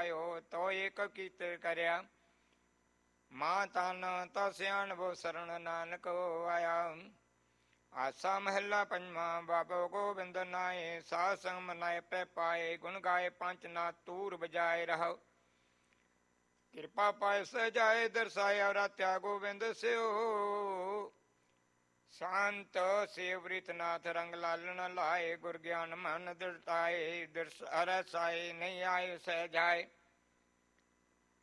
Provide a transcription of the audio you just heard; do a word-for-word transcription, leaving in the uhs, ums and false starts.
ਆਇਓ, ਤੋ ਏਕ ਕੀਤੇ ਕਰਿਆ। ਮਾਂ ਤਨ ਤਾ ਸਿਆਣ ਬੋ ਸਰਣ ਨਾਨਕ ਆਇਆ। ਆਸਾ ਮਹਿਲਾ ਪੰਜਵਾਂ। ਬਾਬੋ ਗੋਬਿੰਦ ਨਾਏ ਸਾਧ ਸੰਗ ਮਨਾਏ ਪੈ ਪਾਏ। ਗੁਣ ਗਾਏ ਪੰਚ ਨਾ ਤੂਰ ਬਜਾਏ ਰਹੋ। ਕਿਰਪਾ ਪਾਏ ਸਜਾਏ ਦਰਸਾਇਆ ਰਾਤਿਆ ਗੋਬਿੰਦ ਸਿਓ। ਸ਼ਾਂਤ ਸੇਵਰਿਤ ਨਾਥ ਰੰਗ ਲਾਲਣ ਲਾਏ। ਗੁਰ ਗਿਆਨ ਮਨ ਦਿਰਟਾਏ। ਦਿਰਸ ਅਰਸਾਏ ਨਹੀਂ ਆਏ ਸਹਿ ਜਾਏ।